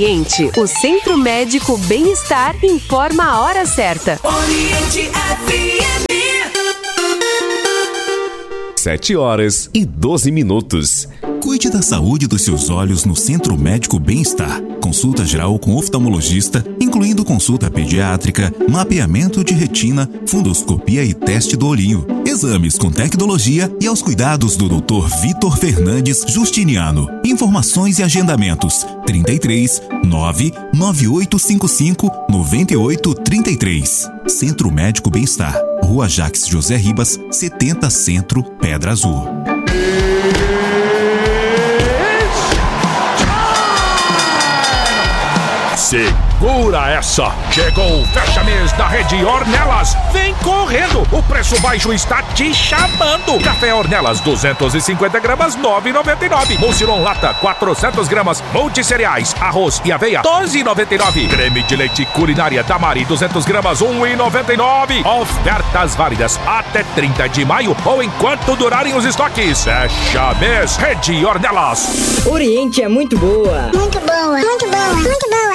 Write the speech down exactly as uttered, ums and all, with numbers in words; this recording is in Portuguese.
Oriente, o Centro Médico Bem-Estar, informa a hora certa. Oriente F M. Sete horas e doze minutos. Cuide da saúde dos seus olhos no Centro Médico Bem-Estar. Consulta geral com oftalmologista, incluindo consulta pediátrica, mapeamento de retina, fundoscopia e teste do olhinho. Exames com tecnologia e aos cuidados do doutor Vitor Fernandes Justiniano. Informações e agendamentos: trinta e três, nove nove oito cinco cinco, nove oito três três. Centro Médico Bem-Estar, Rua Jacques José Ribas, setenta Centro, Pedra Azul. Segura essa! Chegou o fecha-mês da Rede Ornelas. Vem correndo! O preço baixo está te chamando! Café Ornelas duzentos e cinquenta gramas, nove reais e noventa e nove centavos. Mucilon Lata quatrocentas gramas, multicereais, arroz e aveia, doze reais e noventa e nove centavos. Creme de leite Culinária Tamari duzentas gramas, um real e noventa e nove centavos. Ofertas válidas até trinta de maio ou enquanto durarem os estoques. Fecha mês Rede Ornelas. Oriente é muito boa. Muito boa, muito boa, muito boa.